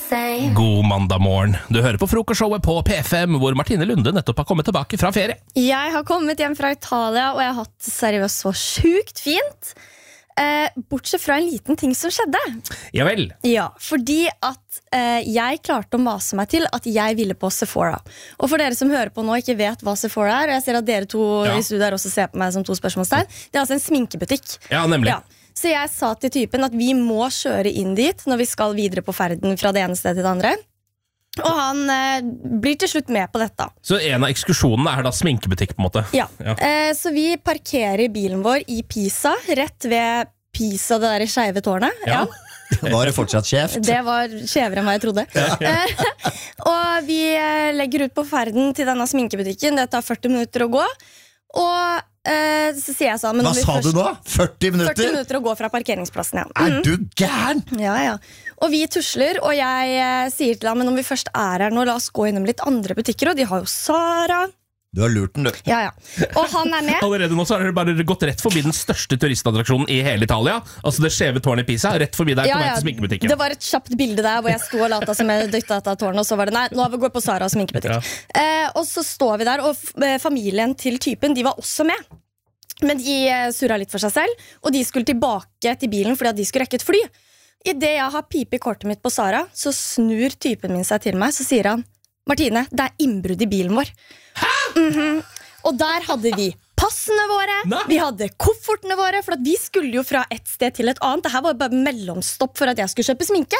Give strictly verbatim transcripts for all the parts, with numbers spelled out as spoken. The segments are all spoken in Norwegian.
same. God mandag morgen. Du hører på frokostshowet på P fem, hvor Martine Lunde nettopp har kommet tilbake fra ferie. Jeg har kommet hjem fra Italia, og jeg har hatt seriøst så sjukt fint. Eh, bortsett fra en liten ting som skjedde. Ja vel. Ja, fordi at eh, jeg klarte å mase meg til at jeg ville på Sephora. Og for dere som hører på nå ikke vet hva Sephora er, og jeg ser at dere to Ja. i studio her også ser på meg som to spørsmålstegn, det er altså en sminkebutikk. Ja, nemlig. Ja. Så jeg sa til typen at vi må kjøre inn dit når vi skal videre på ferden fra det ene stedet til det andre. Og han eh, blir til slutt med på dette. Så en av ekskursjonene er da sminkebutikk på en måte. Ja, Ja. Eh, så vi parkerer bilen vår i Pisa, rett ved Pisa, det der skeive tårnet. Ja. Var det fortsatt skjevt? Det var skjevere enn hva jeg trodde. Eh, og vi eh, legger ut på ferden til denne sminkebutikken. Det tar førti minutter å gå. Og eh, så sier jeg sånn men Hva når vi sa først- du nå? førti minutter? førti minutter å gå fra parkeringsplassen, ja. Er du gæren? Ja, ja. Og vi tusler, og jeg eh, sier til ham, men om vi først er her nå, la oss gå innom litt andre butikker, og de har jo Zara. Du har lurt den, du. Ja, ja. Og han er med. Allerede nå så har dere bare gått rett forbi den største turistattraksjonen i hele Italia. Altså det skjeve tårnet i Pisa, rett forbi der Ja, på vei ja. til sminkebutikken. Det var et kjapt bilde der hvor jeg sto og lata som jeg dytta etter tårnet, og så var det nei, nå går vi på Zara og sminkebutikk. Ja. Eh, og så står vi der, og f eh, familien til typen, de var også med. Men de eh, surra litt for seg selv, og de skulle tilbake til bilen fordi at de skulle rekke et fly. I det jeg har pipe i kortet mitt på Zara, så snur typen min seg til meg, så sier han, Martine, det er innbrudd i bilen vår. Hæ? Mhm. Og der hadde vi passene våre, Nei. vi hadde koffertene våre, for at vi skulle jo fra et sted til et annet. Dette var bare mellomstopp for at jeg skulle kjøpe sminke.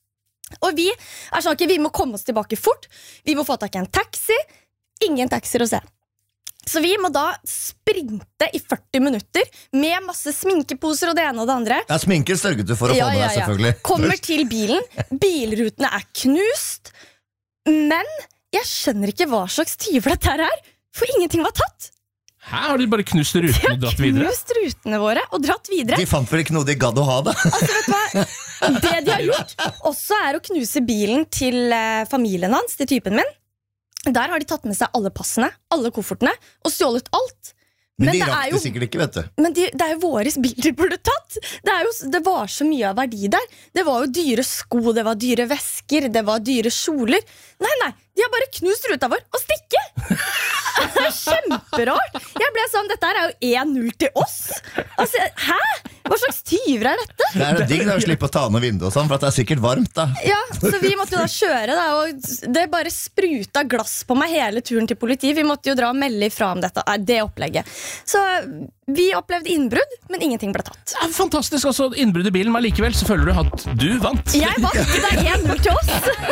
Og vi er sånn, ok, vi må komme oss tilbake fort. Vi må få tak i en taxi. Ingen taxier å se. Så vi må da sprinte i førti minutter med masse sminkeposer og det ene og det andre. Ja, sminken sørget du for å få med deg, selvfølgelig. Kommer til bilen, bilrutene er knust, men jeg skjønner ikke hva slags tyver dette her er, for ingenting var tatt. Her har de bare knust ruten og dratt videre. Knust rutene våre og dratt videre. De fant vel ikke noe de gadd å ha, da. Altså, vet du hva? Det de har gjort også er å knuse bilen til eh, familien hans, til typen min. Der har de tatt med seg alle passene, alle koffertene, og stjålet alt. Men, Men de det rakk er det jo- sikkert ikke, vet du. Men de, det er jo våres bil de burde tatt. Det, er jo, det var så mye av verdi der. Det var jo dyre sko, det var dyre vesker, det var dyre kjoler. Nei, nei, de har bare knust ruta vår og stikke. Det er kjemperart. Jeg ble sånn, dette her er jo én null til oss. Altså, hæ? Hva slags tyver er dette? Det er digg da å slippe å ta ned vinduet og sånn, for at det er sikkert varmt, da. Ja, så vi måtte jo da kjøre da, og det bare spruta glass på meg hele turen til politi. Vi måtte jo dra og melde ifra om dette, Nei, det opplegget. Så vi opplevde innbrudd, men ingenting ble tatt. Ja, fantastisk, altså innbrudd i bilen, men likevel så føler du at du vant. Jeg vant, det er én null til oss.